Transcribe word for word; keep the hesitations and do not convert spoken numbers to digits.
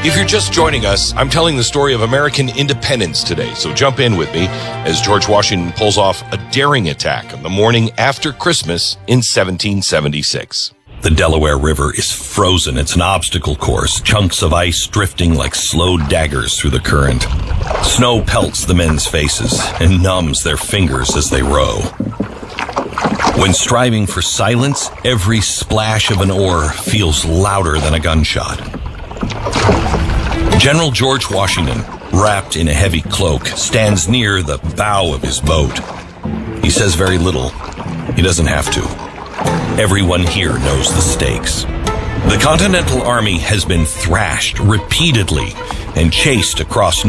If you're just joining us, I'm telling the story of American independence today, so jump in with me as George Washington pulls off a daring attack on the morning after Christmas in seventeen seventy-six. The Delaware River is frozen. It's an obstacle course, chunks of ice drifting like slow daggers through the current. Snow pelts the men's faces and numbs their fingers as they row. When striving for silence, every splash of an oar feels louder than a gunshot. General George Washington, wrapped in a heavy cloak, stands near the bow of his boat. He says very little. He doesn't have to. Everyone here knows the stakes. The Continental Army has been thrashed repeatedly and chased across